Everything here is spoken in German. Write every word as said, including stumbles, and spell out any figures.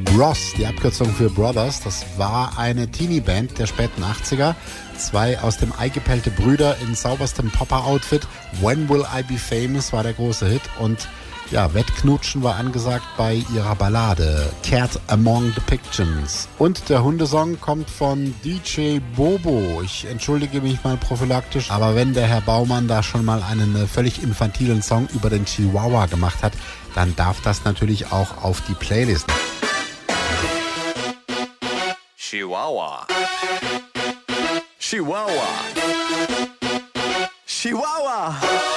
Bros, die Abkürzung für Brothers, das war eine Teenie-Band der späten achtziger. Zwei aus dem Ei gepellte Brüder in sauberstem Popper-Outfit. When Will I Be Famous war der große Hit und ja, Wettknutschen war angesagt bei ihrer Ballade Cat Among the Pictions. Und der Hundesong kommt von D J Bobo. Ich entschuldige mich mal prophylaktisch, aber wenn der Herr Baumann da schon mal einen völlig infantilen Song über den Chihuahua gemacht hat, dann darf das natürlich auch auf die Playlist. Chihuahua. Chihuahua. Chihuahua.